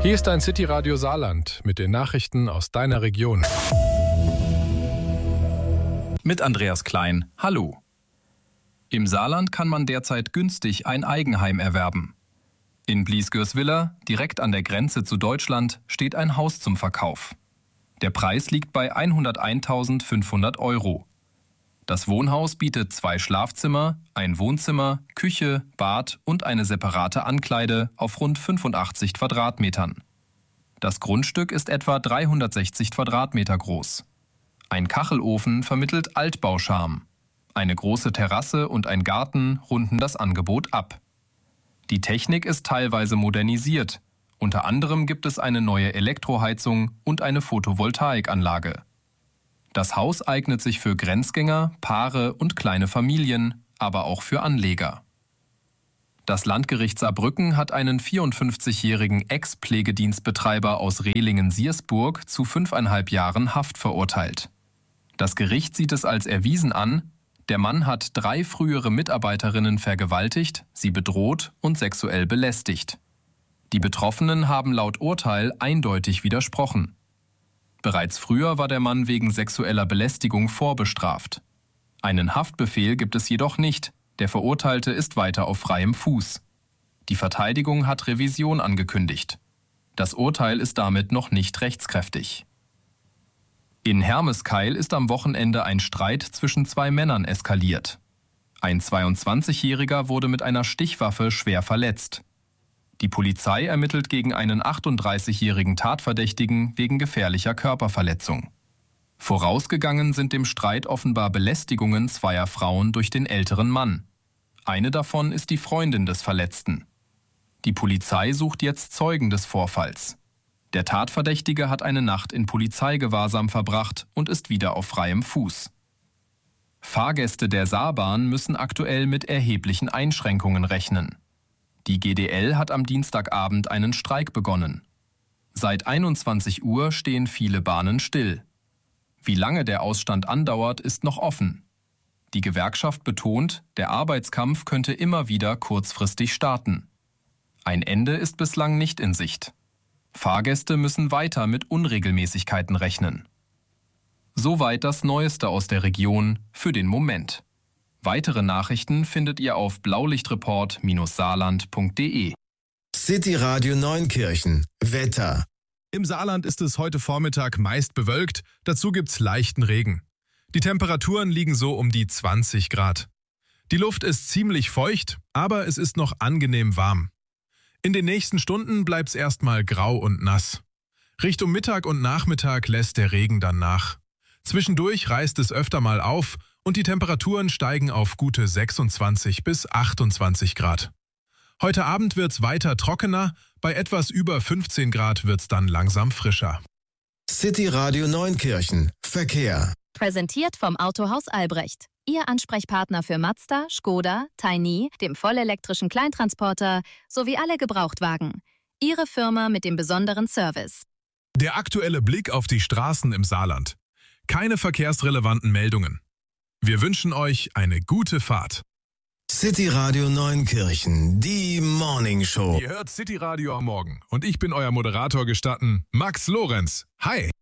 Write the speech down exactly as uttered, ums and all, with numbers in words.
Hier ist dein City Radio Saarland mit den Nachrichten aus deiner Region. Mit Andreas Klein. Hallo. Im Saarland kann man derzeit günstig ein Eigenheim erwerben. In Bliesgörswiller, direkt an der Grenze zu Deutschland, steht ein Haus zum Verkauf. Der Preis liegt bei hunderteintausendfünfhundert Euro. Das Wohnhaus bietet zwei Schlafzimmer, ein Wohnzimmer, Küche, Bad und eine separate Ankleide auf rund fünfundachtzig Quadratmetern. Das Grundstück ist etwa dreihundertsechzig Quadratmeter groß. Ein Kachelofen vermittelt Altbaucharme. Eine große Terrasse und ein Garten runden das Angebot ab. Die Technik ist teilweise modernisiert. Unter anderem gibt es eine neue Elektroheizung und eine Photovoltaikanlage. Das Haus eignet sich für Grenzgänger, Paare und kleine Familien, aber auch für Anleger. Das Landgericht Saarbrücken hat einen vierundfünfzigjährigen Ex-Pflegedienstbetreiber aus Rehlingen-Siersburg zu fünfeinhalb Jahren Haft verurteilt. Das Gericht sieht es als erwiesen an, der Mann hat drei frühere Mitarbeiterinnen vergewaltigt, sie bedroht und sexuell belästigt. Die Betroffenen haben laut Urteil eindeutig widersprochen. Bereits früher war der Mann wegen sexueller Belästigung vorbestraft. Einen Haftbefehl gibt es jedoch nicht, der Verurteilte ist weiter auf freiem Fuß. Die Verteidigung hat Revision angekündigt. Das Urteil ist damit noch nicht rechtskräftig. In Hermeskeil ist am Wochenende ein Streit zwischen zwei Männern eskaliert. Ein zweiundzwanzigjähriger wurde mit einer Stichwaffe schwer verletzt. Die Polizei ermittelt gegen einen achtunddreißigjährigen Tatverdächtigen wegen gefährlicher Körperverletzung. Vorausgegangen sind dem Streit offenbar Belästigungen zweier Frauen durch den älteren Mann. Eine davon ist die Freundin des Verletzten. Die Polizei sucht jetzt Zeugen des Vorfalls. Der Tatverdächtige hat eine Nacht in Polizeigewahrsam verbracht und ist wieder auf freiem Fuß. Fahrgäste der Saarbahn müssen aktuell mit erheblichen Einschränkungen rechnen. Die G D L hat am Dienstagabend einen Streik begonnen. Seit einundzwanzig Uhr stehen viele Bahnen still. Wie lange der Ausstand andauert, ist noch offen. Die Gewerkschaft betont, der Arbeitskampf könnte immer wieder kurzfristig starten. Ein Ende ist bislang nicht in Sicht. Fahrgäste müssen weiter mit Unregelmäßigkeiten rechnen. Soweit das Neueste aus der Region für den Moment. Weitere Nachrichten findet ihr auf blaulichtreport Bindestrich saarland Punkt de. City Radio Neunkirchen. Wetter. Im Saarland ist es heute Vormittag meist bewölkt, dazu gibt's leichten Regen. Die Temperaturen liegen so um die zwanzig Grad. Die Luft ist ziemlich feucht, aber es ist noch angenehm warm. In den nächsten Stunden bleibt's erstmal grau und nass. Richtung Mittag und Nachmittag lässt der Regen dann nach. Zwischendurch reißt es öfter mal auf und die Temperaturen steigen auf gute sechsundzwanzig bis achtundzwanzig Grad. Heute Abend wird's weiter trockener, bei etwas über fünfzehn Grad wird's dann langsam frischer. City Radio Neunkirchen. Verkehr. Präsentiert vom Autohaus Albrecht. Ihr Ansprechpartner für Mazda, Skoda, Tiny, dem vollelektrischen Kleintransporter sowie alle Gebrauchtwagen. Ihre Firma mit dem besonderen Service. Der aktuelle Blick auf die Straßen im Saarland. Keine verkehrsrelevanten Meldungen. Wir wünschen euch eine gute Fahrt. City Radio Neunkirchen, die Morning Show. Ihr hört City Radio am Morgen und ich bin euer Moderator gestatten, Max Lorenz. Hi!